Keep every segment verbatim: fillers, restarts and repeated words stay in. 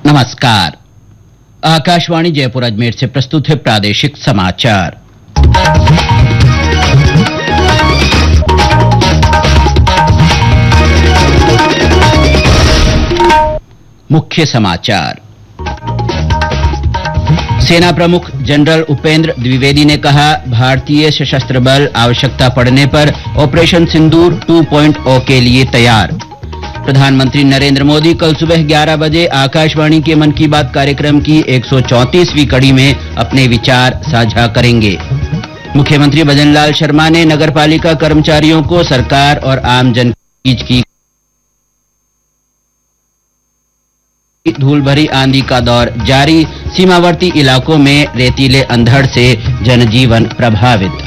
नमस्कार। आकाशवाणी जयपुर अजमेर से प्रस्तुत है प्रादेशिक समाचार। मुख्य समाचार। सेना प्रमुख जनरल उपेंद्र द्विवेदी ने कहा, भारतीय सशस्त्र बल आवश्यकता पड़ने पर ऑपरेशन सिंदूर टू पॉइंट ओ के लिए तैयार। प्रधानमंत्री नरेंद्र मोदी कल सुबह ग्यारह बजे आकाशवाणी के मन की बात कार्यक्रम की एक सौ चौंतीसवीं कड़ी में अपने विचार साझा करेंगे। मुख्यमंत्री भजनलाल शर्मा ने नगरपालिका कर्मचारियों को सरकार और आम जन की धूल भरी आंधी का दौर जारी, सीमावर्ती इलाकों में रेतीले अंधड़ से जनजीवन प्रभावित।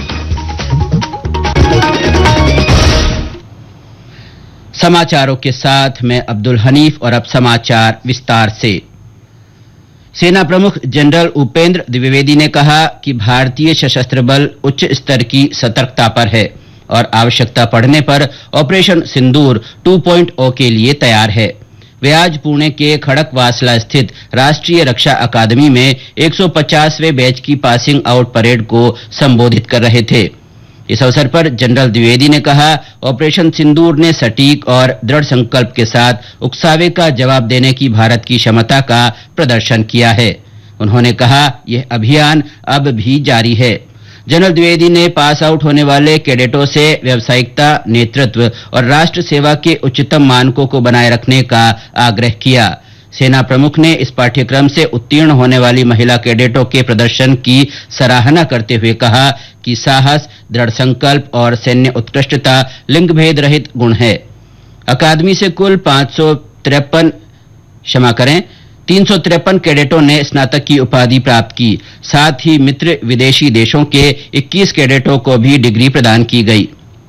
समाचारों के साथ मैं अब्दुल हनीफ और अब समाचार विस्तार से। सेना प्रमुख जनरल उपेंद्र द्विवेदी ने कहा कि भारतीय सशस्त्र बल उच्च स्तर की सतर्कता पर है और आवश्यकता पड़ने पर ऑपरेशन सिंदूर टू पॉइंट ओ के लिए तैयार है। वे आज पुणे के खड़कवासला स्थित राष्ट्रीय रक्षा अकादमी में एक सौ पचासवें बैच की पासिंग आउट परेड को संबोधित कर रहे थे। इस अवसर पर जनरल द्विवेदी ने कहा, ऑपरेशन सिंदूर ने सटीक और दृढ़ संकल्प के साथ उकसावे का जवाब देने की भारत की क्षमता का प्रदर्शन किया है। उन्होंने कहा, यह अभियान अब भी जारी है। जनरल द्विवेदी ने पास आउट होने वाले कैडेटों से व्यावसायिकता, नेतृत्व और राष्ट्र सेवा के उच्चतम मानकों को बनाए रखने का आग्रह किया। सेना प्रमुख ने इस पाठ्यक्रम से उत्तीर्ण होने वाली महिला कैडेटों के प्रदर्शन की सराहना करते हुए कहा कि साहस, दृढ़ संकल्प और सैन्य उत्कृष्टता लिंग भेद रहित गुण है। अकादमी से कुल पाँच सौ तिरपन क्षमा करें तीन सौ तिरपन कैडेटों ने स्नातक की उपाधि प्राप्त की। साथ ही मित्र विदेशी देशों के इक्कीस कैडेटों को भी डिग्री प्रदान की गई।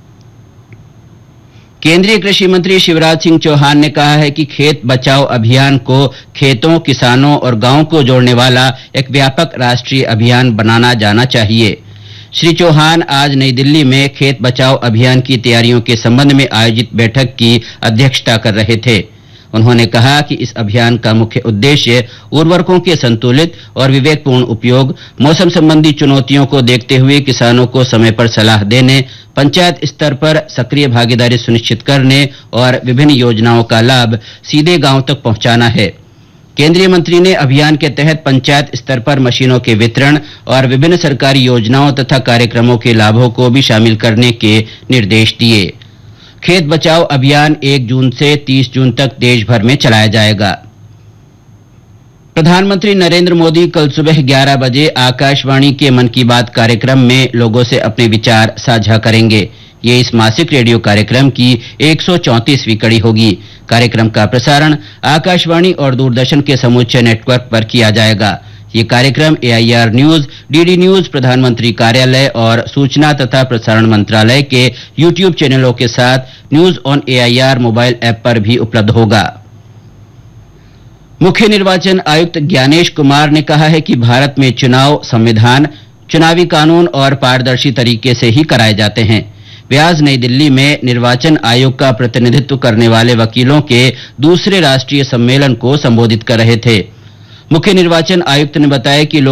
केंद्रीय कृषि मंत्री शिवराज सिंह चौहान ने कहा है कि खेत बचाओ अभियान को खेतों, किसानों और गांवों को जोड़ने वाला एक व्यापक राष्ट्रीय अभियान बनाना जाना चाहिए। श्री चौहान आज नई दिल्ली में खेत बचाओ अभियान की तैयारियों के संबंध में आयोजित बैठक की अध्यक्षता कर रहे थे। उन्होंने कहा कि इस अभियान का मुख्य उद्देश्य उर्वरकों के संतुलित और विवेकपूर्ण उपयोग, मौसम संबंधी चुनौतियों को देखते हुए किसानों को समय पर सलाह देने, पंचायत स्तर पर सक्रिय भागीदारी सुनिश्चित करने और विभिन्न योजनाओं का लाभ सीधे गांव तक पहुंचाना है। केंद्रीय मंत्री ने अभियान के तहत पंचायत स्तर पर मशीनों के वितरण और विभिन्न सरकारी योजनाओं तथा कार्यक्रमों के लाभों को भी शामिल करने के निर्देश दिए। खेत बचाओ अभियान एक जून से तीस जून तक देश भर में चलाया जाएगा। प्रधानमंत्री नरेंद्र मोदी कल सुबह ग्यारह बजे आकाशवाणी के मन की बात कार्यक्रम में लोगों से अपने विचार साझा करेंगे। ये इस मासिक रेडियो कार्यक्रम की एक सौ चौंतीसवीं कड़ी होगी। कार्यक्रम का प्रसारण आकाशवाणी और दूरदर्शन के समूचे नेटवर्क पर किया जाएगा। ये कार्यक्रम ए I R news, D D news, प्रधानमंत्री कार्यालय और सूचना तथा प्रसारण मंत्रालय के यूट्यूब चैनलों के साथ news on A I R mobile app पर भी उपलब्ध होगा। मुख्य निर्वाचन आयुक्त ज्ञानेश कुमार ने कहा है कि भारत में चुनाव संविधान, चुनावी कानून और पारदर्शी तरीके से ही कराए जाते हैं। वे आज नई दिल्ली में निर्वाचन आयोग का प्रतिनिधित्व करने वाले वकीलों के दूसरे राष्ट्रीय सम्मेलन को संबोधित कर रहे थे। मुख्य निर्वाचन आयुक्त ने बताया कि